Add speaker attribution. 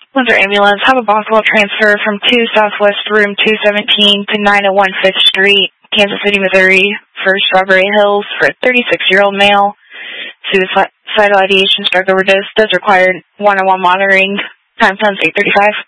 Speaker 1: Windsor Ambulance, have a possible transfer from 2 Southwest Room 217 to 901 5th Street, Kansas City, Missouri, for Strawberry Hills for a 36-year-old male. Suicidal ideation, drug overdose, does require one-on-one monitoring. Time zone's 8:35.